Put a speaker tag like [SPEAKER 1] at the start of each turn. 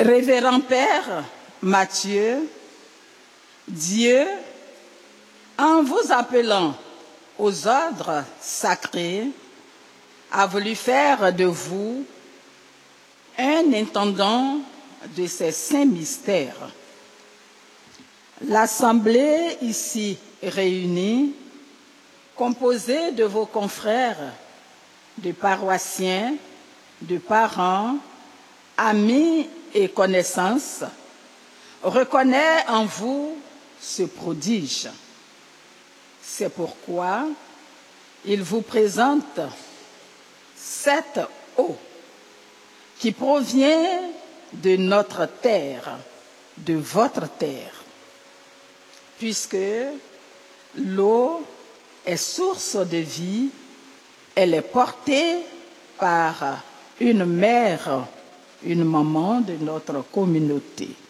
[SPEAKER 1] Révérend Père Mathieu, Dieu, en vous appelant aux ordres sacrés, a voulu faire de vous un intendant de ces saints mystères. L'Assemblée ici réunie, composée de vos confrères, de paroissiens, de parents, amis et connaissances, reconnaît en vous ce prodige. C'est pourquoi il vous présente cette eau qui provient de notre terre, de votre terre, puisque l'eau est source de vie, elle est portée par une mère, une maman de notre communauté.